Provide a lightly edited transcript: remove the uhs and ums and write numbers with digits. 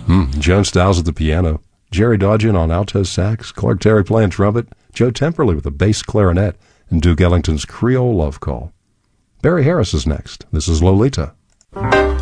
Joan Stiles at the piano, Jerry Dodgen on alto sax, Clark Terry playing trumpet, Joe Temperley with a bass clarinet, and Duke Ellington's Creole Love Call. Barry Harris is next. This is Lolita.